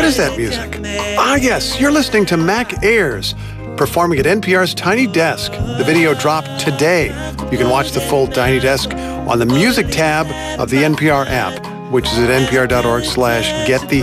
is that music? Ah, yes, you're listening to Mac Ayres, performing at NPR's Tiny Desk. The video dropped today. You can watch the full Tiny Desk on the music tab of the NPR app, which is at npr.org/getthehits.